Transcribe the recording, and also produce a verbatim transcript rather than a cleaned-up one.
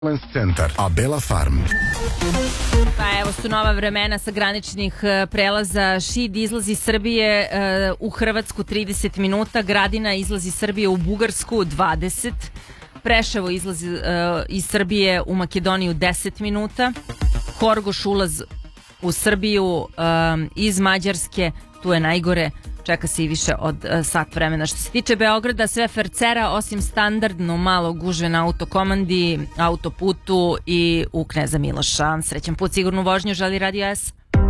Centar, Abela Farm. Pa evo su nova vremena sa graničnih prelaza. Šid izlazi iz Srbije uh, u Hrvatsku trideset minuta, Gradina izlazi iz Srbije u Bugarsku dvadeset, Preševo izlazi uh, iz Srbije u Makedoniju deset minuta, Horgoš ulaz u Srbiju uh, iz Mađarske, tu je najgore, čeka se i više od uh, sat vremena. Što se tiče Beograda, sve fercera osim standardno malo gužve na autokomandi, autoputu i u Kneza Miloša. Srećan put, sigurnu vožnju želi Radio S.